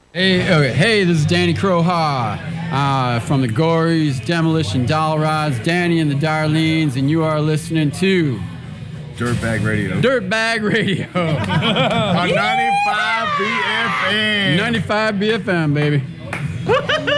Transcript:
Hey, this is Danny Croha from the Gories, Demolition Doll Rods, Danny and the Darlenes, and you are listening to Dirtbag Radio. Dirtbag Radio. On 95 BFM. 95 BFM, baby.